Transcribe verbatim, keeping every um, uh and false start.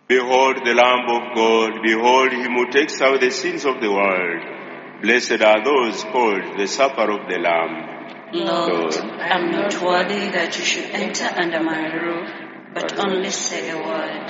Behold the Lamb of God, behold him who takes away the sins of the world. Blessed are those called the supper of the Lamb. Lord, I am not worthy that you should enter under my roof, but only say a word,